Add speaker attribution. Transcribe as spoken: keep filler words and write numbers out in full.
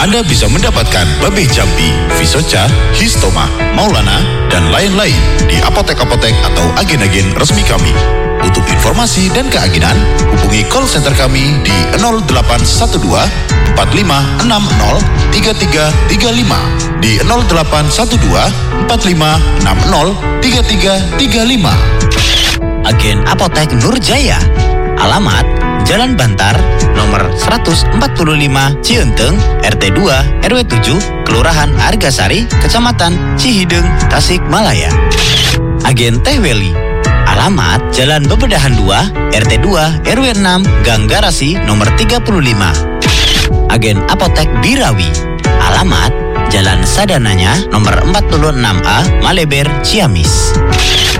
Speaker 1: Anda bisa mendapatkan Babeh Jampi, Visoca, Histoma, Maulana, dan lain-lain di apotek-apotek atau agen-agen resmi kami. Untuk informasi dan keagenan, hubungi call center kami di nol delapan satu dua empat lima enam nol tiga tiga tiga lima, di nol delapan satu dua empat lima enam nol tiga tiga tiga lima.
Speaker 2: Agen Apotek Nurjaya. Alamat Jalan Bantar, nomor seratus empat puluh lima Cienteng, R T dua, R W tujuh, Kelurahan Argasari, Kecamatan Cihideng, Tasikmalaya. Agen Teh Weli. Alamat Jalan Bebedahan dua, R T dua, R W enam, Gang Garasi, nomor tiga puluh lima. Agen Apotek Birawi. Alamat Jalan Sadananya, nomor empat puluh enam A, Maleber, Ciamis.